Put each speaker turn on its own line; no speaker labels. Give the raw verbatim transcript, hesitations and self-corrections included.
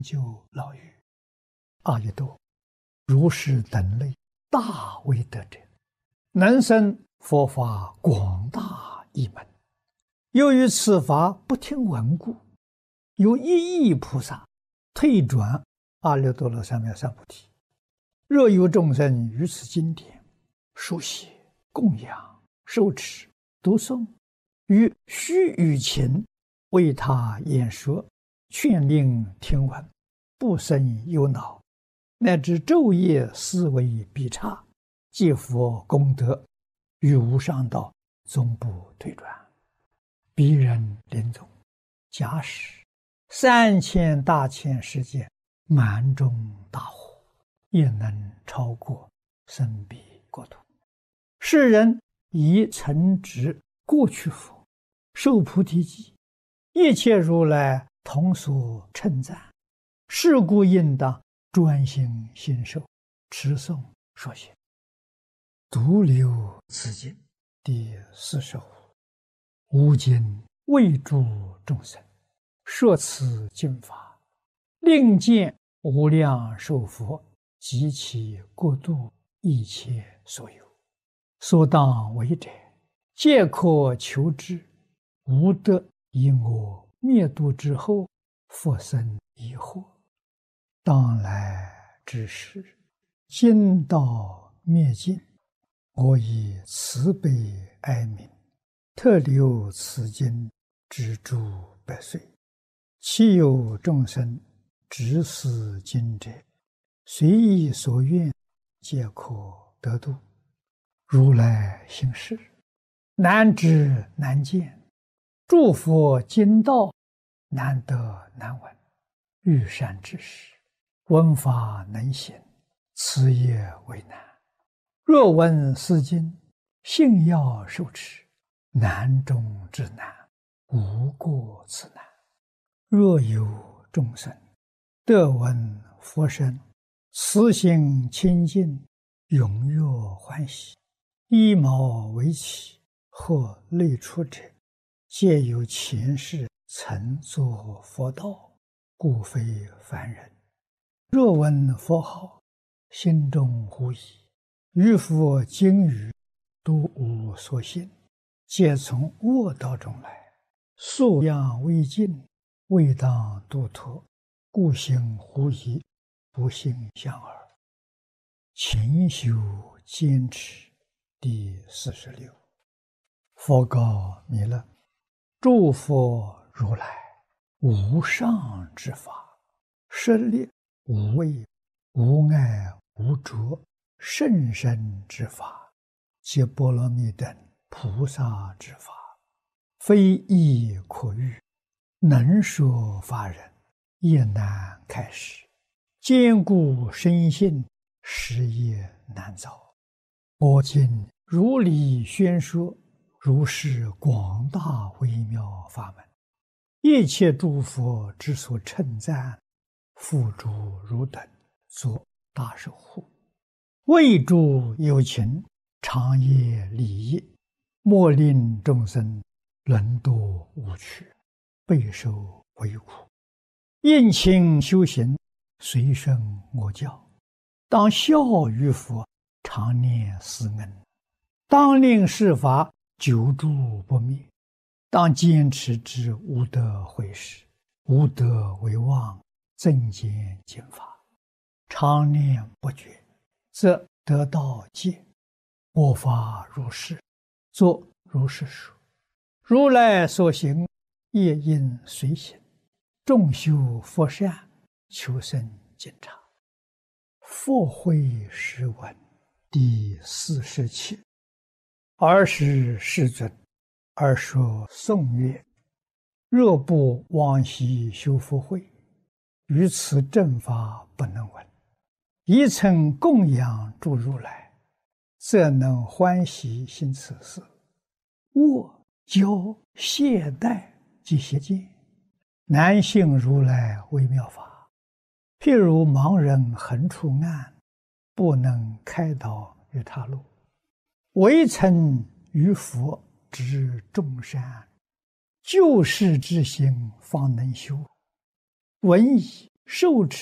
就老于阿逸多如是等类大威德者，能生佛法广大义门。由于此法不听闻故，有一亿菩萨退转阿耨多罗三藐三菩提。若有众生于此经典书写、供养、受持、读诵，于须臾前为他演说，劝令听闻，不生忧恼，乃至昼夜思维必差，皆佛功德，于无上道终不退转。彼人临终，假使三千大千世界满中大火，也能超过生彼国土。世人以诚执过去佛，受菩提记，一切如来同所称赞。是故应当专心信受，持诵说学。独留此经第四十五。吾今为诸众生说此经法，令见无量寿佛及其国度一切所有，所当为者，皆可求之。无得以我灭度之后，复生疑惑。当来之时，经道灭尽，我以慈悲哀悯，特留此经之诸百岁。其有众生执此经者，随意所愿，皆可得度。如来行事，难知难见，诸佛经道难得难闻。欲善知识，闻法能行，此也为难。若闻是经，信要受持，难中之难，无过此难。若有众生得闻佛声，慈心清净，踊跃欢喜，依毛为起，或类出者，皆有前世曾作佛道，故非凡人。若闻佛号，心中狐疑，于佛经语都无所信，皆从恶道中来，素养未尽，未当度脱，故行狐疑，不信相耳。勤修坚持第四十六。佛告弥勒：诸佛如来无上之法，舍利无畏、无碍、无着、甚深之法，皆波罗蜜等菩萨之法，非易可喻，能说法人也难开示。坚固深信，实业难遭。我今如理宣说，如是广大微妙法门，一切诸佛之所称赞，付诸汝等作大守护。为诸有情，长夜礼义，莫令众生沦堕无趣，备受为苦。应勤修行，随顺我教，当效于佛，常念思恩。当令是法久住不灭，当坚持之无得毁失，无得为妄，增减减法，常念不绝，则得道戒。我法如是，作如是说。如来所行，业应随行。众修佛善，求生净察。佛慧诗文第四十七。尔时世尊，而说颂曰：若不往昔修福慧，于此正法不能闻。一曾供养诸如来，则能欢喜行此事。我教懈怠及邪见，难信如来微妙法。譬如盲人横出暗，不能开导于他路。唯曾于佛知众善，救世之心方能修。闻已受持